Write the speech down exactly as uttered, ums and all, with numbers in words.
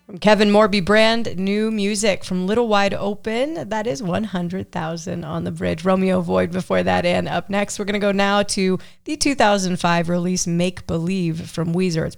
From Kevin Morby Brand, new music from Little Wide Open. That is one hundred thousand on the Bridge. Romeo Void before that. And up next, we're going to go now to the two thousand five release Make Believe from Weezer. It's